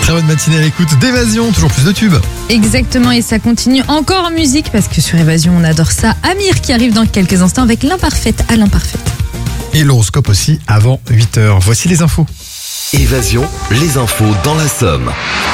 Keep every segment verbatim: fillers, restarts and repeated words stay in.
Très bonne matinée à l'écoute d'Évasion, toujours plus de tubes. Exactement, et ça continue encore en musique parce que sur Évasion, on adore ça. Amir qui arrive dans quelques instants avec l'imparfaite à l'imparfaite. Et l'horoscope aussi avant huit heures. Voici les infos. Évasion, les infos dans la Somme.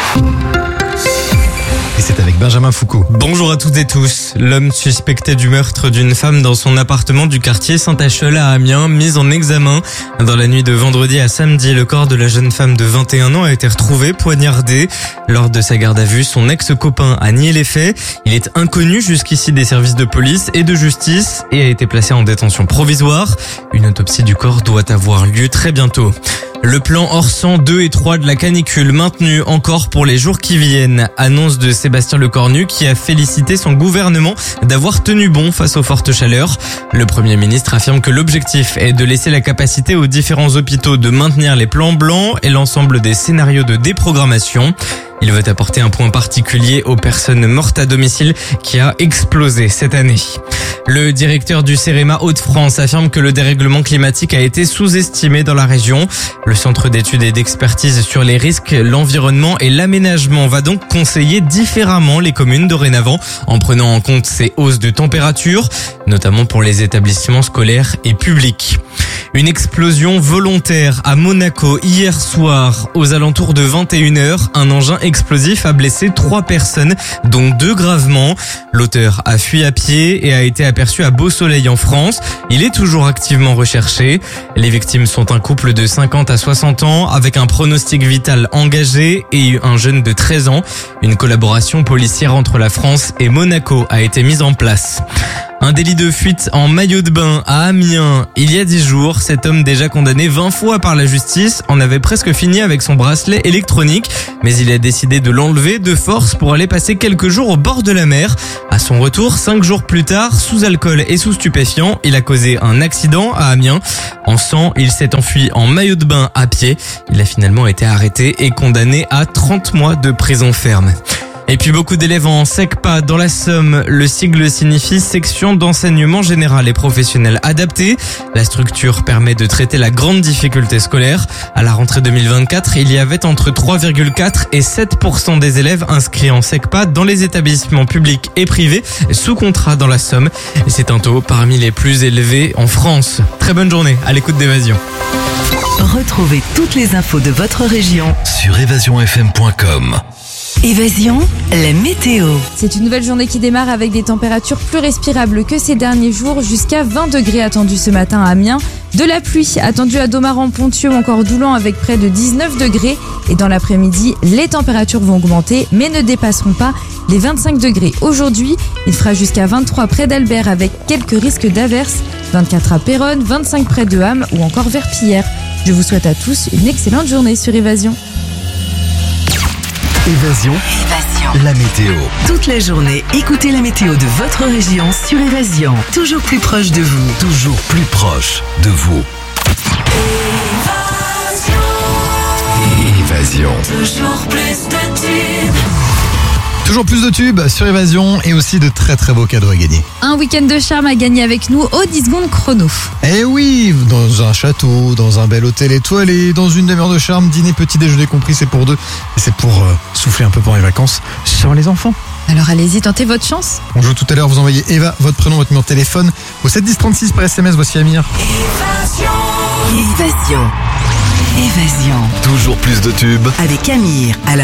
Et c'est avec Benjamin Foucault. Bonjour à toutes et tous. L'homme suspecté du meurtre d'une femme dans son appartement du quartier Saint-Achel à Amiens, mis en examen. Dans la nuit de vendredi à samedi, le corps de la jeune femme de vingt et un ans a été retrouvé poignardé. Lors de sa garde à vue, son ex-copain a nié les faits. Il est inconnu jusqu'ici des services de police et de justice et a été placé en détention provisoire. Une autopsie du corps doit avoir lieu très bientôt. Le plan Orsan deux et trois de la canicule maintenu encore pour les jours qui viennent. Annonce de Sébastien Lecornu qui a félicité son gouvernement d'avoir tenu bon face aux fortes chaleurs. Le Premier ministre affirme que l'objectif est de laisser la capacité aux différents hôpitaux de maintenir les plans blancs et l'ensemble des scénarios de déprogrammation. Il veut apporter un point particulier aux personnes mortes à domicile qui a explosé cette année. Le directeur du CEREMA Hauts-de-France affirme que le dérèglement climatique a été sous-estimé dans la région. Le centre d'études et d'expertise sur les risques, l'environnement et l'aménagement va donc conseiller différemment les communes dorénavant en prenant en compte ces hausses de température, notamment pour les établissements scolaires et publics. Une explosion volontaire à Monaco hier soir aux alentours de vingt et une heures. Un engin explosif a blessé trois personnes, dont deux gravement. L'auteur a fui à pied et a été aperçu à Beau-Soleil en France. Il est toujours activement recherché. Les victimes sont un couple de cinquante à soixante ans avec un pronostic vital engagé et un jeune de treize ans. Une collaboration policière entre la France et Monaco a été mise en place. Un délit de fuite en maillot de bain à Amiens. Il y a dix jours, cet homme déjà condamné vingt fois par la justice en avait presque fini avec son bracelet électronique. Mais il a décidé de l'enlever de force pour aller passer quelques jours au bord de la mer. À son retour, cinq jours plus tard, sous alcool et sous stupéfiants, il a causé un accident à Amiens. En sang, il s'est enfui en maillot de bain à pied. Il a finalement été arrêté et condamné à trente mois de prison ferme. Et puis beaucoup d'élèves en SECPA dans la Somme. Le sigle signifie section d'enseignement général et professionnel adapté. La structure permet de traiter la grande difficulté scolaire. À la rentrée deux mille vingt-quatre, il y avait entre trois virgule quatre et sept pour cent des élèves inscrits en SECPA dans les établissements publics et privés sous contrat dans la Somme. C'est un taux parmi les plus élevés en France. Très bonne journée à l'écoute d'Évasion. Retrouvez toutes les infos de votre région Sur évasion f m point com. Évasion, la météo. C'est une nouvelle journée qui démarre avec des températures plus respirables que ces derniers jours, jusqu'à vingt degrés attendus ce matin à Amiens. De la pluie attendue à Domaran, Pontieux ou encore Doulan avec près de dix-neuf degrés. Et dans l'après-midi, les températures vont augmenter mais ne dépasseront pas les vingt-cinq degrés. Aujourd'hui, il fera jusqu'à vingt-trois près d'Albert avec quelques risques d'averses, vingt-quatre à Péronne, vingt-cinq près de Ham ou encore Verpillière. Je vous souhaite à tous une excellente journée sur Évasion. Évasion, Évasion. la météo. Toute la journée, écoutez la météo de votre région sur Évasion. Toujours plus proche de vous. Toujours plus proche de vous. Évasion. Toujours plus de tubes. Toujours plus de tubes sur Évasion et aussi de très très beaux cadeaux à gagner. Un week-end de charme à gagner avec nous au dix secondes chrono. Eh oui, dans un château, dans un bel hôtel étoilé, dans une demi-heure de charme, dîner, petit déjeuner compris, c'est pour deux. Et c'est pour euh, souffler un peu pendant les vacances sur les enfants. Alors allez-y, tentez votre chance. On joue tout à l'heure, vous envoyez Eva, votre prénom, votre numéro de téléphone au sept dix trente-six par S M S. Voici Amir. Évasion. Évasion. Toujours plus de tubes. Avec Amir à la